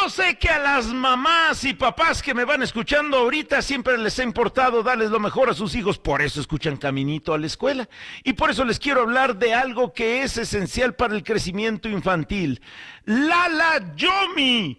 Yo sé que a las mamás y papás que me van escuchando ahorita siempre les ha importado darles lo mejor a sus hijos, por eso escuchan Caminito a la Escuela. Y por eso les quiero hablar de algo que es esencial para el crecimiento infantil. Lala Yomi,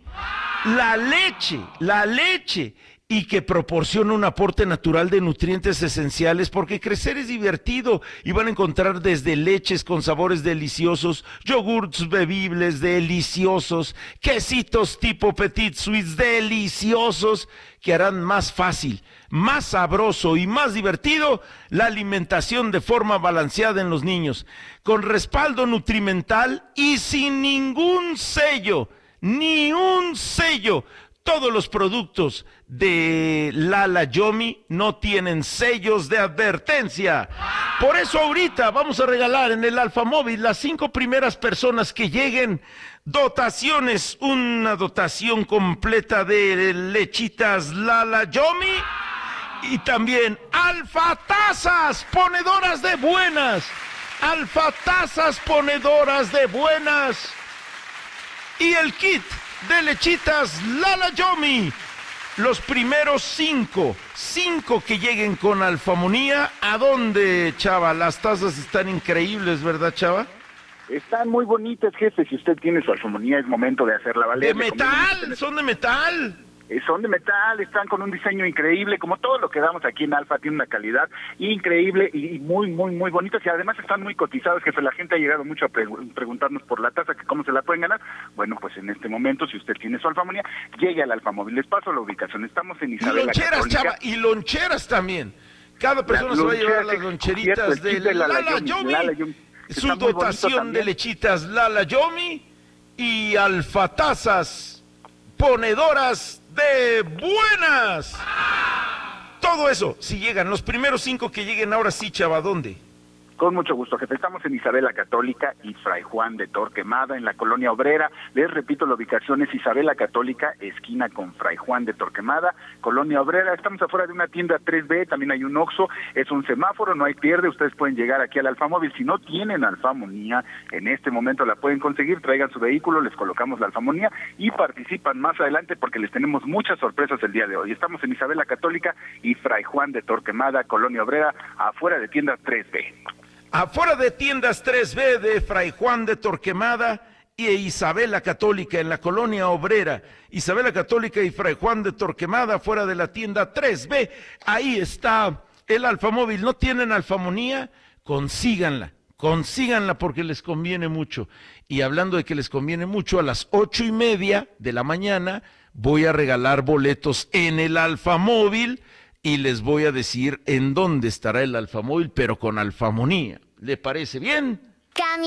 la leche. Y que proporciona un aporte natural de nutrientes esenciales, porque crecer es divertido y van a encontrar desde leches con sabores deliciosos, yogurts bebibles deliciosos, quesitos tipo Petit Suisse deliciosos, que harán más fácil, más sabroso y más divertido la alimentación de forma balanceada en los niños, con respaldo nutrimental y sin ningún sello, ni un sello. Todos los productos de Lala Yomi no tienen sellos de advertencia. Por eso ahorita vamos a regalar en el Alfamóvil las 5 primeras personas que lleguen dotaciones, una dotación completa de lechitas Lala Yomi y también alfatazas ponedoras de buenas. Alfatazas ponedoras de buenas. Y el kit de lechitas Lala Yomi. Los primeros 5 que lleguen con Alfamonía. ¿A dónde, Chava? Las tazas están increíbles, ¿verdad, Chava? Están muy bonitas, jefe. Si usted tiene su Alfamonía, es momento de hacerla valer. ¡De metal! ¡Son de metal! Son de metal, están con un diseño increíble, como todo lo que damos aquí en Alfa, tiene una calidad increíble y muy, muy, muy bonitas, y además están muy cotizadas, jefe. La gente ha llegado mucho a preguntarnos por la taza, que cómo se la pueden ganar. Bueno, pues en este momento, si usted tiene su Alfamonía, llegue al Alfamóvil. Les paso la ubicación. Estamos en Isabel y loncheras, Católica. Chava, y loncheras también. Cada persona se va a llevar las loncheritas de Lala Yomi. Su dotación de lechitas Lala Yomi y alfatazas ponedoras de buenas. Todo eso, si llegan, los primeros 5 que lleguen ahora sí, Chava, ¿dónde? Con mucho gusto, jefe. Estamos en Isabel la Católica y Fray Juan de Torquemada, en la Colonia Obrera. Les repito, la ubicación es Isabel la Católica, esquina con Fray Juan de Torquemada, Colonia Obrera. Estamos afuera de una tienda 3B, también hay un Oxxo, es un semáforo, no hay pierde. Ustedes pueden llegar aquí al Alfamóvil. Si no tienen Alfamonía, en este momento la pueden conseguir. Traigan su vehículo, les colocamos la Alfamonía y participan más adelante porque les tenemos muchas sorpresas el día de hoy. Estamos en Isabel la Católica y Fray Juan de Torquemada, Colonia Obrera, afuera de tienda 3B. Afuera de tiendas 3B de Fray Juan de Torquemada y Isabel la Católica en la Colonia Obrera. Isabel la Católica y Fray Juan de Torquemada fuera de la tienda 3B. Ahí está el Alfamóvil. ¿No tienen Alfamonía? Consíganla porque les conviene mucho. Y hablando de que les conviene mucho, a las 8:30 de la mañana voy a regalar boletos en el Alfamóvil y les voy a decir en dónde estará el Alfamóvil, pero con Alfamonía. ¿Le parece bien?